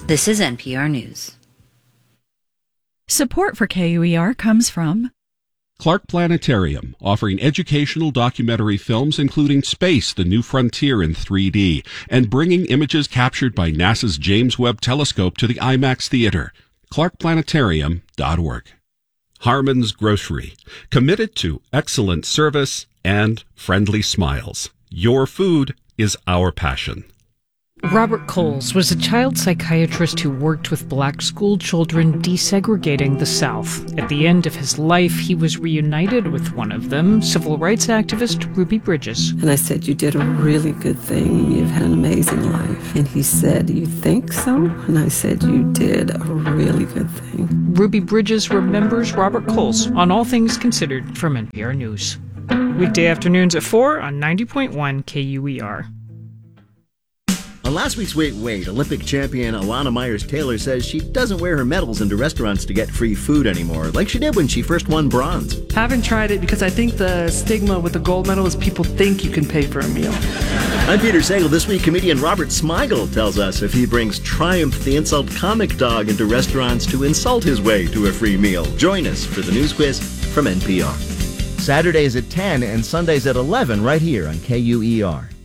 This is NPR News. Support for KUER comes from Clark Planetarium, offering educational documentary films including Space, the New Frontier in 3D, and bringing images captured by NASA's James Webb Telescope to the IMAX Theater. clarkplanetarium.org. Harmon's Grocery, committed to excellent service and friendly smiles. Your food is our passion. Robert Coles was a child psychiatrist who worked with black school children desegregating the South. At the end of his life, he was reunited with one of them, civil rights activist Ruby Bridges. And I said, "You did a really good thing. You've had an amazing life." And he said, "You think so?" And I said, "You did a really good thing." Ruby Bridges remembers Robert Coles on All Things Considered from NPR News. Weekday afternoons at 4 on 90.1 KUER. On last week's Wait, Wait, Olympic champion Alana Myers-Taylor says she doesn't wear her medals into restaurants to get free food anymore, like she did when she first won bronze. Haven't tried it because I think the stigma with the gold medal is people think you can pay for a meal. I'm Peter Sagal. This week, comedian Robert Smigel tells us if he brings Triumph the Insult Comic Dog into restaurants to insult his way to a free meal. Join us for the news quiz from NPR. Saturdays at 10 and Sundays at 11 right here on KUER.